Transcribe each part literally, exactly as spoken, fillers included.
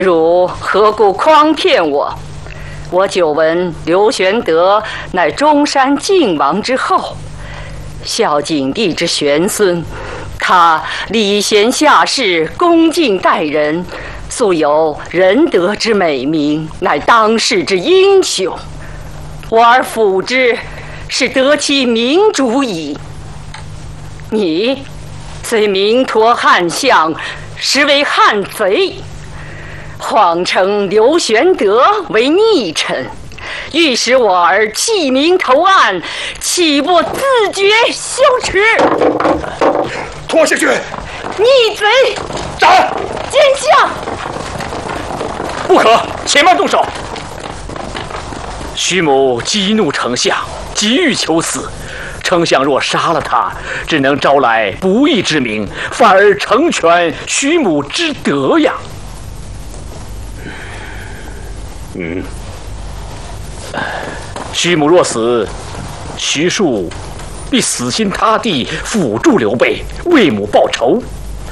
汝何故诓骗我？我久闻刘玄德乃中山靖王之后，孝景帝之玄孙，他礼贤下士，恭敬待人，素有仁德之美名，乃当世之英雄。我儿辅之，是得其明主矣。你虽名托汉相，实为汉贼，谎称刘玄德为逆臣，欲使我儿弃明投暗，岂不自觉羞耻？ 拖下去！ 逆贼！ 斩！ 奸相！ 不可，且慢动手。徐母激怒丞相，急欲求死。丞相若杀了他，只能招来不义之名，反而成全徐母之德呀。嗯，徐母若死，徐庶必死心塌地辅助刘备，为母报仇。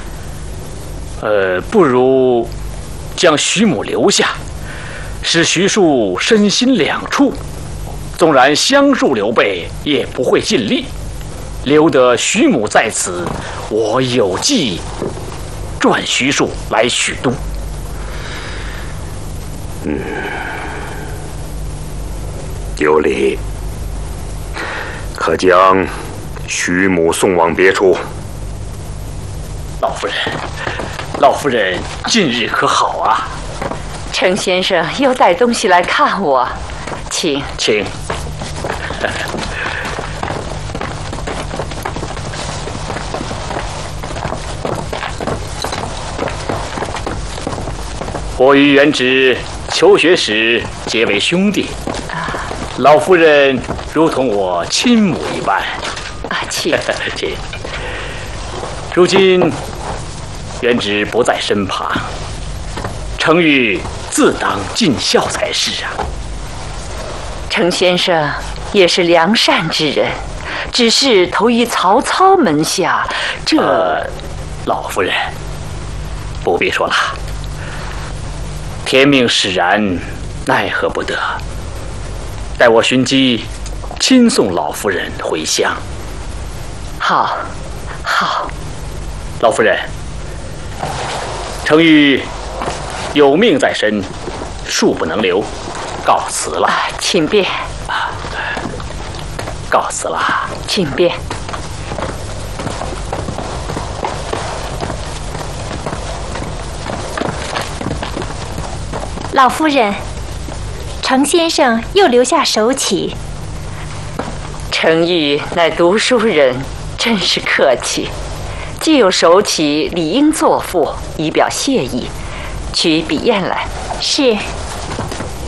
呃，不如将徐母留下，使徐庶身心两处，纵然相助刘备，也不会尽力。留得徐母在此，我有计转徐庶来许都。嗯，有理。可将徐母送往别处。老夫人，老夫人近日可好啊？ 程先生又带东西来看我，请请。我与元直求学时结为兄弟，老夫人如同我亲母一般。 啊，请请。如今元直不在身旁，程昱自当尽孝才是啊。 程先生也是良善之人，只是投于曹操门下，这、呃、 老夫人不必说了。天命使然，奈何不得。待我寻机，亲送老夫人回乡。 好，好。 老夫人，程昱有命在身，恕不能留，告辞了。 啊、请便。 啊，告辞了。 请便。 老夫人，程先生又留下手启。 程昱乃读书人，真是客气。既有手启，理应作赋，以表谢意。取笔砚来。 是。